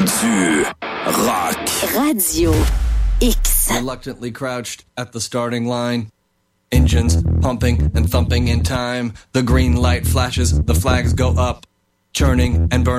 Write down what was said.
Du rock. Radio X. Reluctantly crouched at the starting line. Engines pumping and thumping in time. The green light flashes, the flags go up. Churning and burning.